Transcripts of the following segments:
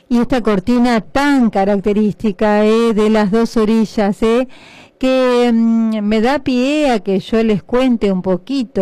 Y esta cortina tan característica de las dos orillas, que me da pie a que yo les cuente un poquito,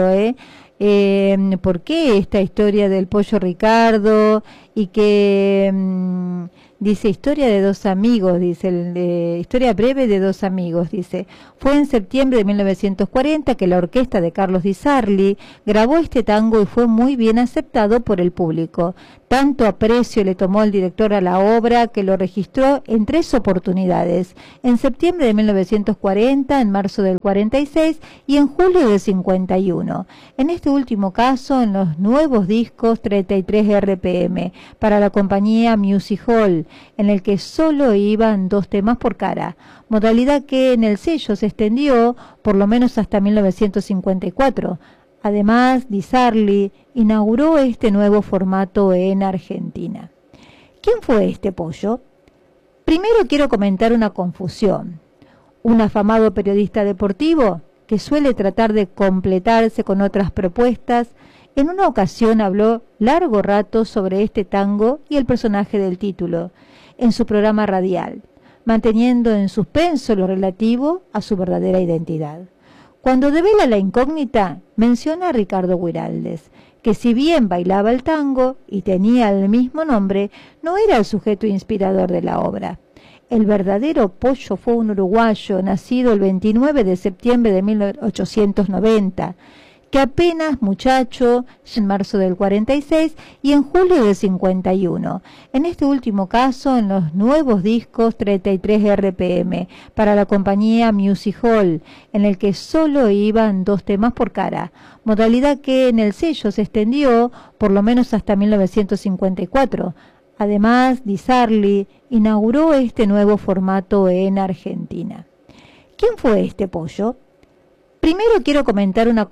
por qué esta historia del pollo Ricardo y que dice historia de dos amigos, dice historia breve de dos amigos, dice. Fue en septiembre de 1940 que la orquesta de Carlos Di Sarli grabó este tango y fue muy bien aceptado por el público. Tanto aprecio le tomó el director a la obra que lo registró en 3 oportunidades, en septiembre de 1940, en marzo del 46 y en julio del 51. En este último caso, en los nuevos discos 33 RPM, para la compañía Music Hall, en el que solo iban 2 temas por cara, modalidad que en el sello se extendió por lo menos hasta 1954. Además, Di Sarli inauguró este nuevo formato en Argentina. ¿Quién fue este pollo? Primero quiero comentar una confusión. Un afamado periodista deportivo que suele tratar de completarse con otras propuestas, en una ocasión habló largo rato sobre este tango y el personaje del título, en su programa radial, manteniendo en suspenso lo relativo a su verdadera identidad. Cuando devela la incógnita, menciona a Ricardo Guiraldes, que si bien bailaba el tango y tenía el mismo nombre, no era el sujeto inspirador de la obra. El verdadero pollo fue un uruguayo nacido el 29 de septiembre de 1890, que apenas muchacho, en marzo del 46 y en julio del 51. En este último caso, en los nuevos discos 33 RPM, para la compañía Music Hall, en el que solo iban 2 temas por cara, modalidad que en el sello se extendió por lo menos hasta 1954. Además, Di Sarli inauguró este nuevo formato en Argentina. ¿Quién fue este pollo? Primero quiero comentar una